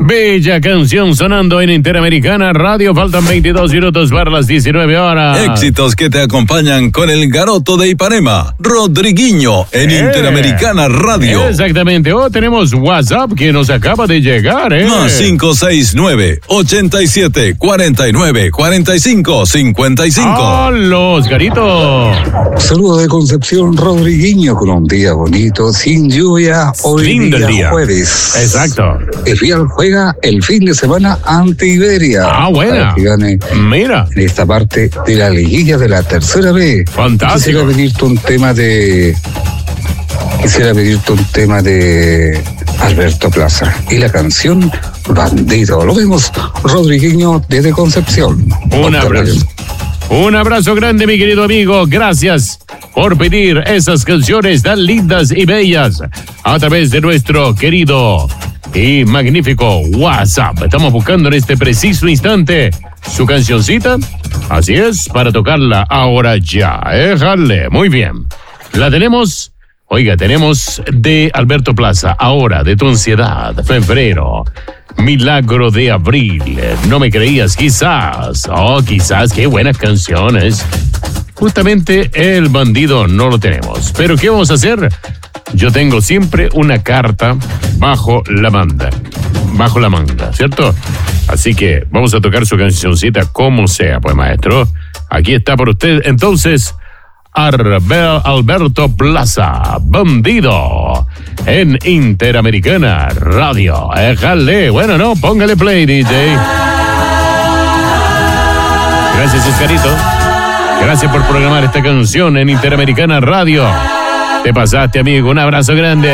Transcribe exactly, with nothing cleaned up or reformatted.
Bella canción sonando en Interamericana Radio. Faltan veintidós minutos para las diecinueve horas. Éxitos que te acompañan con el garoto de Ipanema, Rodriguinho, en eh, Interamericana Radio. Exactamente. Oh, tenemos WhatsApp que nos acaba de llegar, ¿eh? Más cinco seis nueve, ochenta y siete, cuarenta y nueve, cuarenta y cinco, cincuenta y cinco. ¡Hola, Oscarito! Saludos de Concepción, Rodriguinho, con un día bonito, sin lluvia, hoy Lindo día, día jueves. Exacto. El Real juega el fin de semana ante Iberia. Ah, buena. Para que gane Mira. en esta parte de la liguilla de la tercera B. Fantástico. Quisiera pedirte un tema de... Quisiera pedirte un tema de Alberto Plaza y la canción Bandido. Lo vemos, Rodriguinho, desde Concepción. Un abrazo. Un abrazo grande, mi querido amigo. Gracias por pedir esas canciones tan lindas y bellas a través de nuestro querido y magnífico WhatsApp. Estamos buscando en este preciso instante su cancioncita. Así es, para tocarla ahora ya. Déjale. Muy bien. La tenemos. Oiga, tenemos de Alberto Plaza, ahora, de tu ansiedad, febrero, milagro de abril, no me creías, quizás, oh, quizás, qué buenas canciones. Justamente el bandido no lo tenemos, pero ¿qué vamos a hacer? Yo tengo siempre una carta bajo la manga, bajo la manga, ¿cierto? Así que vamos a tocar su cancioncita como sea, pues maestro, aquí está por usted, entonces... Arbel, Alberto Plaza, Bandido, en Interamericana Radio. Déjale, bueno, no, póngale play, D J. Gracias, Oscarito. Gracias por programar esta canción en Interamericana Radio. Te pasaste, amigo, un abrazo grande.